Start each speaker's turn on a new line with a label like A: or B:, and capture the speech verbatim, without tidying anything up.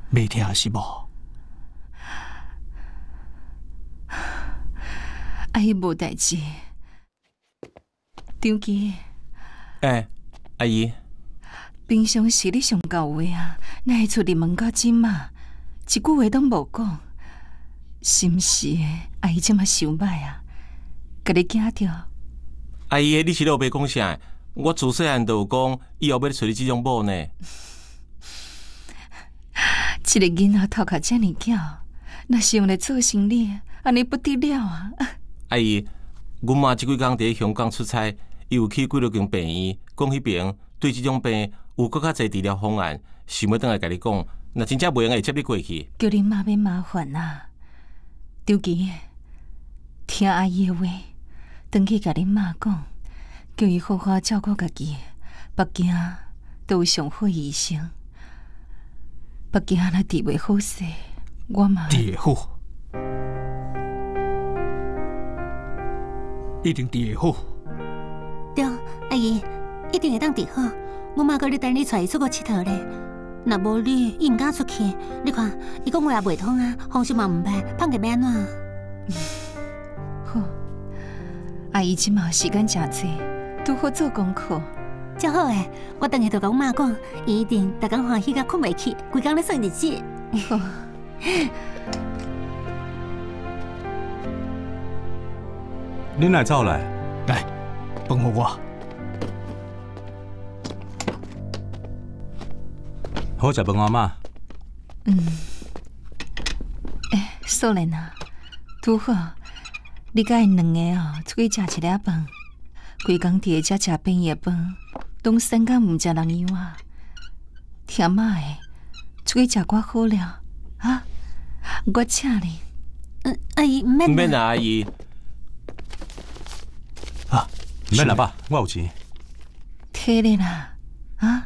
A: 袂听是无？
B: 阿姨无代志。张基，
C: 哎、欸，阿姨，
B: 平常时你上到位啊，哪会出入门到今嘛，一句话都无讲，心事的阿姨这么想歹啊，甲你惊着。
C: 阿姨，你是咧白讲啥？我自细汉就有讲，以后要找你这种某呢。
B: 一个囡仔头壳遮尼巧，若是用来做生意，安尼不得了啊！
C: 阿姨，阮妈即几工伫香港出差，伊有去几落间病院，讲迄边对即种病有搁较侪治疗方案，想要倒来甲你讲，若真正袂用会接你过去。
B: 叫恁妈免麻烦啊，张琪，听阿姨的话，转去甲恁妈讲，叫伊好好照顾家己，北京都有上好医生。北京若治袂好势，我嘛
A: 治会好，一定治会好。
D: 对，阿姨一定会当治好。我妈搁咧等你带伊出国佚佗咧。若无你，伊毋敢出去。你看，伊讲话也袂通啊，方式嘛毋歹，胖个要安怎？
B: 好，阿姨即马时间诚济，拄好做功课。
D: 真好诶！我等下就甲阮妈讲，伊一定逐工欢喜甲困袂去，规工咧算日子。
B: 好。
E: 恁来走来，
A: 来，帮互我。
E: 好食饭啊妈。
B: 嗯。诶，素莲啊，拄好，你甲因两个哦，出去食一粒饭，规工伫下遮食便宜饭。拢三工毋食人样啊！听妈的，出去食寡好了啊！我请你。
D: 嗯，阿姨唔免。
C: 唔免啦，阿姨。
E: 啊，唔免啦爸，我有钱。
B: 摕咧啦，啊！